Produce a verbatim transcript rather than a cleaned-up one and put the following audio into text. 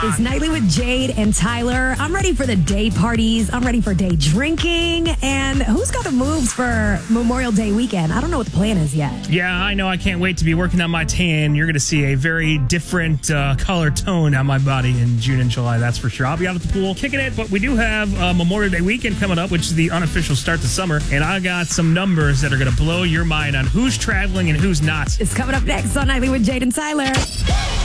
It's Nightly with Jade and Tyler. I'm ready for the day parties. I'm ready for day drinking. And who's got the moves for Memorial Day weekend? I don't know what the plan is yet. Yeah, I know. I can't wait to be working on my tan. You're going to see a very different uh, color tone on my body in June and July, that's for sure. I'll be out at the pool kicking it, but we do have uh, Memorial Day weekend coming up, which is the unofficial start to summer. And I got some numbers that are going to blow your mind on who's traveling and who's not. It's coming up next on Nightly with Jade and Tyler.